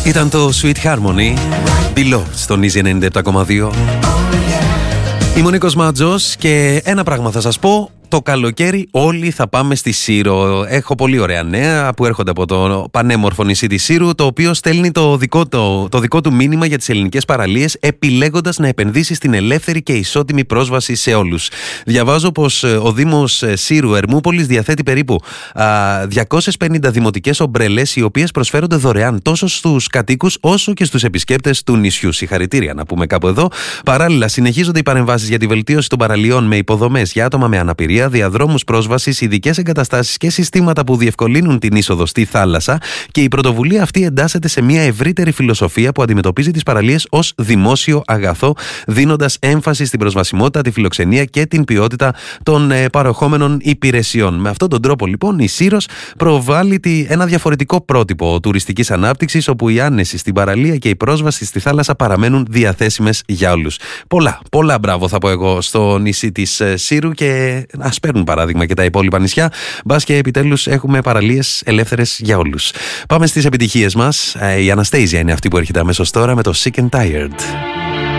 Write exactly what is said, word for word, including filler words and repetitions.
Ήταν το Sweet Harmony Below στον Easy ενενήντα επτά κόμμα δύο. Είμαι ο Νίκος Μάτζος και ένα πράγμα θα σας πω. Το καλοκαίρι όλοι θα πάμε στη Σύρο. Έχω πολύ ωραία νέα που έρχονται από το πανέμορφο νησί της Σύρου, το οποίο στέλνει το δικό, το, το δικό του μήνυμα για τις ελληνικές παραλίες, επιλέγοντας να επενδύσει στην ελεύθερη και ισότιμη πρόσβαση σε όλους. Διαβάζω πως ο Δήμος Σύρου Ερμούπολης διαθέτει περίπου α, διακόσιες πενήντα δημοτικές ομπρέλες, οι οποίες προσφέρονται δωρεάν τόσο στους κατοίκους όσο και στους επισκέπτες του νησιού. Συγχαρητήρια να πούμε κάπου εδώ. Παράλληλα, συνεχίζονται οι παρεμβάσεις για τη βελτίωση των παραλιών με υποδομές για άτομα με αναπηρία, διαδρόμους πρόσβασης, ειδικές εγκαταστάσεις και συστήματα που διευκολύνουν την είσοδο στη θάλασσα, και η πρωτοβουλία αυτή εντάσσεται σε μια ευρύτερη φιλοσοφία που αντιμετωπίζει τις παραλίες ως δημόσιο αγαθό, δίνοντας έμφαση στην προσβασιμότητα, τη φιλοξενία και την ποιότητα των ε, παροχόμενων υπηρεσιών. Με αυτόν τον τρόπο, λοιπόν, η Σύρος προβάλλει τη, ένα διαφορετικό πρότυπο τουριστικής ανάπτυξης, όπου η άνεση στην παραλία και η πρόσβαση στη θάλασσα παραμένουν διαθέσιμες για όλους. Πολλά, πολλά μπράβο θα πω εγώ στο νησί της ε, Σύρου, και ας παίρνουν παράδειγμα και τα υπόλοιπα νησιά. Μπας και επιτέλους έχουμε παραλίες ελεύθερες για όλους. Πάμε στις επιτυχίες μας. Η Αναστέιζια είναι αυτή που έρχεται αμέσως τώρα με το Sick and Tired.